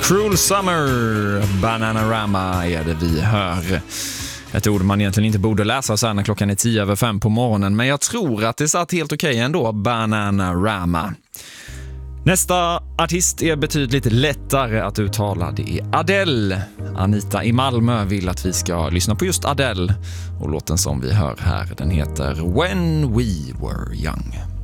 Cruel Summer, Bananarama är det vi hör. Ett ord man egentligen inte borde läsa så här när klockan är 5:10 på morgonen, men jag tror att det satt helt okej ändå, Bananarama. Nästa artist är betydligt lättare att uttala. Det är Adele. Anita i Malmö vill att vi ska lyssna på just Adele. Och låten som vi hör här, den heter When We Were Young.